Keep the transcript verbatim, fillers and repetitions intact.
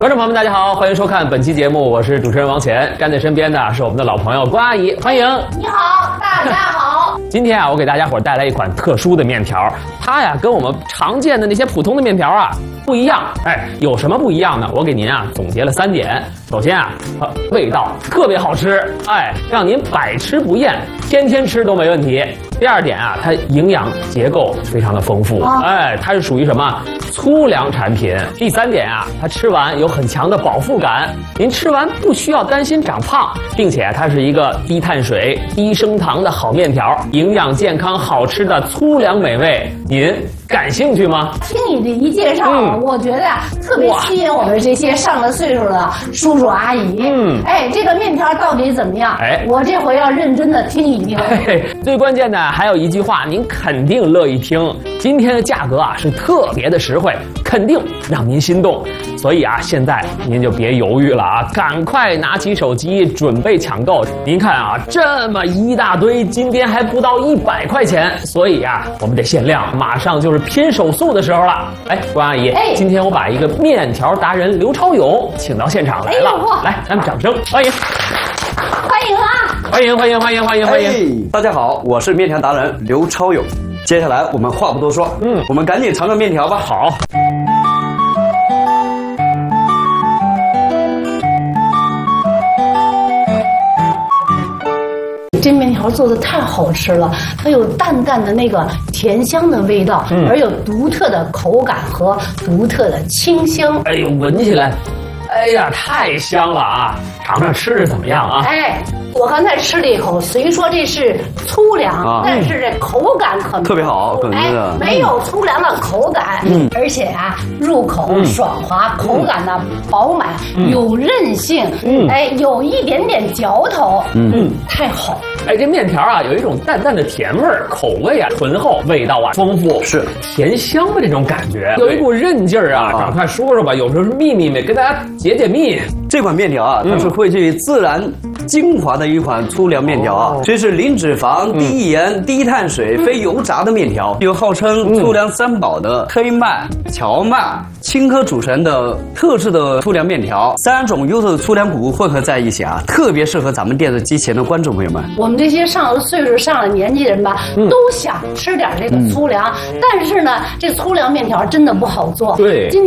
观众朋友们，大家好，欢迎收看本期节目，我是主持人王乾，站在身边的是我们的老朋友关阿姨，欢迎。 你好，大家好。 今天啊，我给大家伙带来一款特殊的面条，它呀跟我们常见的那些普通的面条啊不一样。哎，有什么不一样呢？我给您啊总结了三点。首先啊，呃，味道特别好吃，哎，让您百吃不厌，天天吃都没问题。第二点啊，它营养结构非常的丰富，哎，它是属于什么粗粮产品。第三点啊，它吃完有很强的饱腹感，您吃完不需要担心长胖，并且它是一个低碳水、低升糖的好面条，营养健康、好吃的粗粮美味，您感兴趣吗？ 听你这一介绍， 嗯、 我觉得啊，特别吸引我们这些上了岁数的叔叔阿姨。嗯，哎，这个面条到底怎么样？哎，我这回要认真的听一听。 嘿，最关键的还有一句话，您肯定乐意听。今天的价格啊是特别的实惠，肯定让您心动。所以啊，现在您就别犹豫了啊，赶快拿起手机准备抢购。您看啊，这么一大堆，今天还不到一百块钱，所以啊，我们得限量，马上就是拼手速的时候了。哎，关阿姨，哎，今天我把一个面条达人刘超勇请到现场来了，哎、来，咱们掌声欢迎， 欢迎啊！ 欢迎欢迎欢迎欢迎欢迎！ 哎、大家好，我是面条达人刘超勇。接下来我们话不多说，嗯，我们赶紧尝尝面条吧。 好。 这面条做的太好吃了，它有淡淡的那个甜香的味道，嗯、而有独特的口感和独特的清香。 哎呦，闻起来，哎呀，太香了啊！尝尝吃着怎么样啊？ 哎，我刚才吃了一口，虽说这是粗粮，啊、但是这口感可特别好， 哎，没有粗粮的口感，嗯，而且啊，入口爽滑，嗯、口感呢饱满，嗯、有韧性，嗯，哎，有一点点嚼头，嗯，太好。 哎，这面条啊，有一种淡淡的甜味儿，口味啊醇厚，味道啊丰富， 是甜香的这种感觉，有一股韧劲儿啊。赶快说说吧，有时候是秘密没跟大家解解密。 这款面条啊，它是汇聚自然精华的一款粗粮面条啊，这是零脂肪、低盐、低碳水、非油炸的面条，有号称粗粮三宝的黑麦、荞麦、青稞组成的特制的粗粮面条，三种优质的粗粮谷物混合在一起啊，特别适合咱们电视机前的观众朋友们。 我们这些上了岁数、上了年纪的人吧，嗯、都想吃点这个粗粮，嗯、但是呢，这粗粮面条真的不好做。 对。